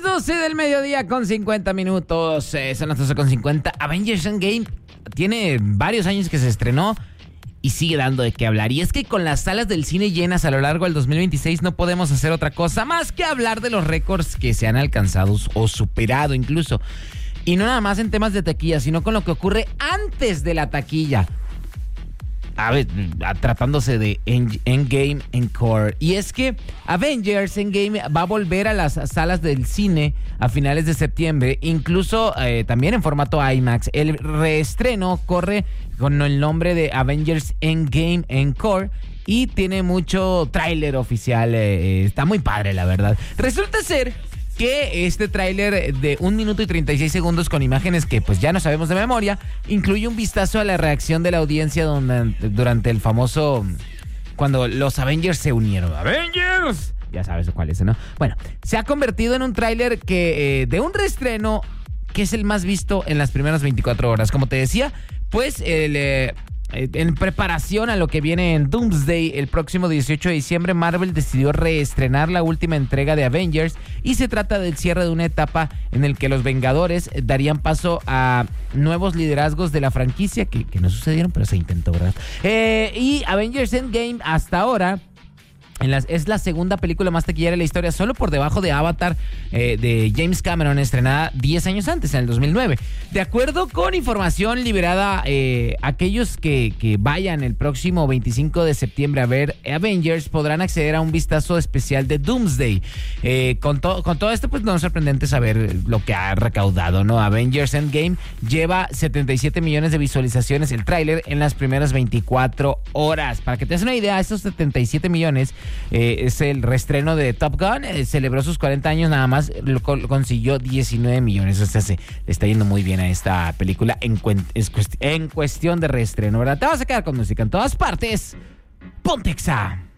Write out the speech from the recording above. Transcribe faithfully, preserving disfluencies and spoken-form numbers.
las doce del mediodía con cincuenta minutos. Eh, son las doce con cincuenta. Avengers Endgame tiene varios años que se estrenó y sigue dando de qué hablar. Y es que con las salas del cine llenas a lo largo del dos mil veintiséis no podemos hacer otra cosa más que hablar de los récords que se han alcanzado o superado incluso. Y no nada más en temas de taquilla, sino con lo que ocurre antes de la taquilla. A ver, tratándose de Endgame Encore. Y es que Avengers Endgame va a volver a las salas del cine a finales de septiembre, incluso eh, también en formato IMAX. El reestreno corre con el nombre de Avengers Endgame Encore y tiene mucho tráiler oficial. Eh, está muy padre, la verdad. Resulta ser que este tráiler de un minuto y treinta y seis segundos con imágenes que pues ya no sabemos de memoria, incluye un vistazo a la reacción de la audiencia donde, durante el famoso, cuando los Avengers se unieron. ¡Avengers! Ya sabes cuál es, ¿no? Bueno, se ha convertido en un tráiler que eh, de un reestreno que es el más visto en las primeras veinticuatro horas. Como te decía, pues el... Eh, En preparación a lo que viene en Doomsday el próximo dieciocho de diciembre, Marvel decidió reestrenar la última entrega de Avengers y se trata del cierre de una etapa en el que los Vengadores darían paso a nuevos liderazgos de la franquicia que, que no sucedieron, pero se intentó, ¿verdad? Eh, y Avengers Endgame hasta ahora En las, es la segunda película más taquillera de la historia, solo por debajo de Avatar eh, de James Cameron, estrenada diez años antes, en el dos mil nueve. De acuerdo con información liberada, eh, aquellos que, que vayan el próximo veinticinco de septiembre a ver Avengers podrán acceder a un vistazo especial de Doomsday. Eh, con, to, con todo esto, pues no es sorprendente saber lo que ha recaudado, ¿no? Avengers Endgame lleva setenta y siete millones de visualizaciones el tráiler en las primeras veinticuatro horas. Para que te des una idea, estos setenta y siete millones Eh, es el reestreno de Top Gun, eh, celebró sus cuarenta años, nada más lo, consiguió diecinueve millones, o sea, se le está yendo muy bien a esta película en, cuen, en cuestión de reestreno, ¿verdad? Te vas a quedar con música en todas partes. Pontexa.